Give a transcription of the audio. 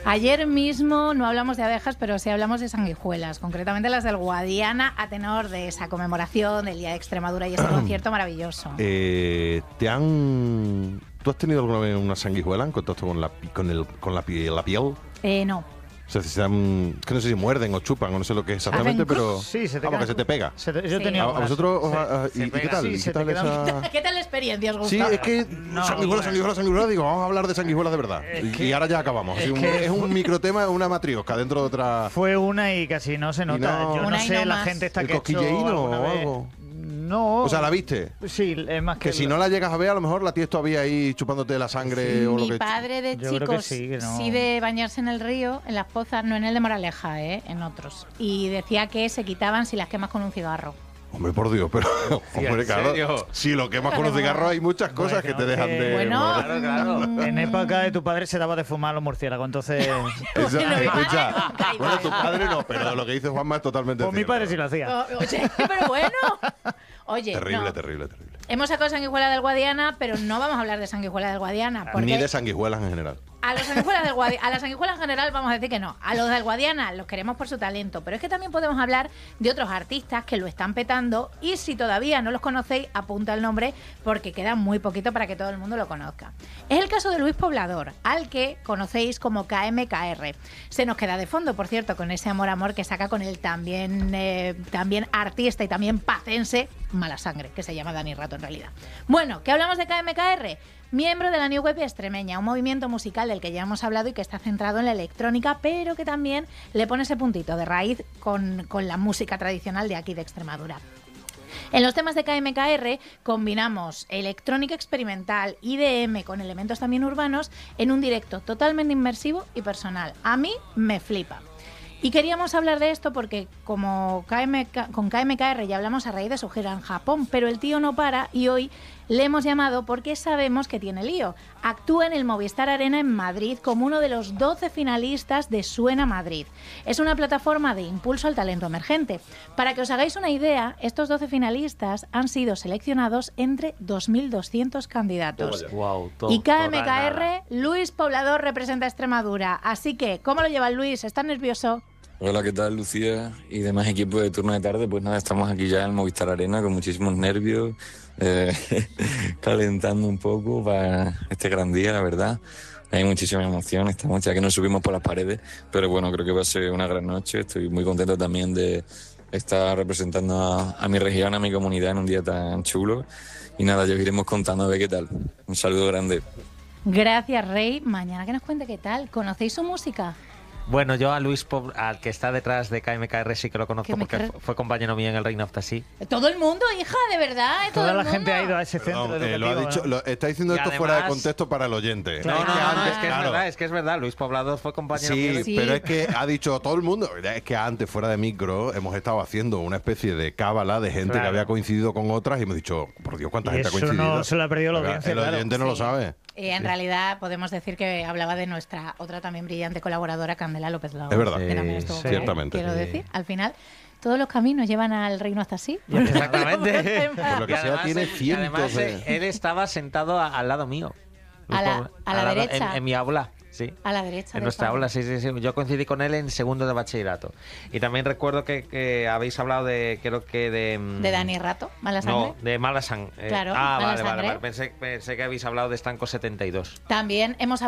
Ayer mismo no hablamos de abejas, pero sí hablamos de sanguijuelas, concretamente las del Guadiana, a tenor de esa conmemoración del Día de Extremadura y ese concierto maravilloso. ¿Tú has tenido alguna vez una sanguijuela en contacto con la piel? No. O sea, que no sé si muerden o chupan o no sé lo que es exactamente, pero sí, se te que se te pega. Yo tenía ¿A vosotros? sí. ¿Y qué tal? Sí, ¿Qué tal esa...? ¿Qué tal la experiencia? ¿Os Sí, gustó? es que sanguijuela, digo, vamos a hablar de sanguijuelas de verdad. Y ahora ya acabamos. Es un microtema, una matriosca dentro de otra... Fue una y casi no se nota. Yo no sé, la gente está ¿El que cosquilleíno o algo? No. O sea, ¿la viste? Sí, es más que si no la llegas a ver, a lo mejor la tienes todavía ahí chupándote la sangre o lo que... Mi padre de chicos sí de bañarse en el río, en las pozas, no en el de Moraleja, en otros. Y decía que se quitaban si las quemas con un cigarro. Hombre, por Dios, pero... hombre, claro, si lo quemas con un cigarro hay muchas cosas que te dejan de... Bueno, claro. En época de tu padre se daba de fumar a los murciélagos, entonces... Escucha, bueno, tu padre no, pero lo que dice Juanma es totalmente cierto. Mi padre sí lo hacía. Oye, pero bueno... Oye, terrible. Hemos sacado sanguijuela del Guadiana, pero no vamos a hablar de sanguijuela del Guadiana. Ni de sanguijuelas en general. A las sanguijuelas en general vamos a decir que no. A los del Guadiana los queremos por su talento, pero es que también podemos hablar de otros artistas que lo están petando y si todavía no los conocéis, apunta el nombre porque queda muy poquito para que todo el mundo lo conozca. Es el caso de Luis Poblador, al que conocéis como KMKR. Se nos queda de fondo, por cierto, con ese amor que saca con el también artista y también pacense Mala Sangre, que se llama Dani Rato en realidad. Bueno, ¿qué hablamos de KMKR? Miembro de la New Wave extremeña, un movimiento musical del que ya hemos hablado y que está centrado en la electrónica, pero que también le pone ese puntito de raíz con la música tradicional de aquí de Extremadura. En los temas de KMKR combinamos electrónica experimental, IDM con elementos también urbanos en un directo totalmente inmersivo y personal. A mí me flipa. Y queríamos hablar de esto porque con KMKR ya hablamos a raíz de su gira en Japón, pero el tío no para y hoy le hemos llamado porque sabemos que tiene lío. Actúa en el Movistar Arena en Madrid como uno de los 12 finalistas de Suena Madrid. Es una plataforma de impulso al talento emergente. Para que os hagáis una idea, estos 12 finalistas han sido seleccionados entre 2.200 candidatos. Y KMKR, Luis Poblador representa a Extremadura. Así que, ¿cómo lo lleva Luis? ¿Estás nervioso? Hola, ¿qué tal, Lucía y demás equipos de Turno de Tarde? Pues nada, estamos aquí ya en Movistar Arena con muchísimos nervios, calentando un poco para este gran día, la verdad. Hay muchísima emoción, estamos ya que nos subimos por las paredes, pero bueno, creo que va a ser una gran noche. Estoy muy contento también de estar representando a mi región, a mi comunidad en un día tan chulo. Y nada, ya os iremos contando a ver qué tal. Un saludo grande. Gracias, Rey. Mañana que nos cuente qué tal. ¿Conocéis su música? Bueno, yo a Luis, al que está detrás de KMKR, sí que lo conozco porque fue compañero mío en el Reign of the Sea. Todo el mundo, hija, de verdad. Toda la gente ha ido a ese centro educativo. Está diciendo esto fuera de contexto para el oyente. No, es que es verdad. Luis Poblador fue compañero mío. Sí, pero es que ha dicho todo el mundo. Es que antes, fuera de micro, hemos estado haciendo una especie de cábala de gente que había coincidido con otras y hemos dicho, por Dios, ¿cuánta gente ha coincidido? Eso no se lo ha perdido la audiencia. El oyente no lo sabe. En realidad podemos decir que hablaba de nuestra otra también brillante colaboradora, Candela López Lago. Es verdad, que también estuvo ciertamente. Quiero decir, al final todos los caminos llevan al reino hasta así. Exactamente. Por lo que sea, tiene cientos además, él estaba sentado al lado mío. A la derecha. En mi aula. Sí. A la derecha. En nuestra aula, sí. Yo coincidí con él en segundo de bachillerato. Y también recuerdo que habéis hablado de, creo que de Dani Rato, Mala Sangre. No, de Mala Sangre. Claro, Mala Sangre. Vale. Pensé que habéis hablado de Estanco 72. También hemos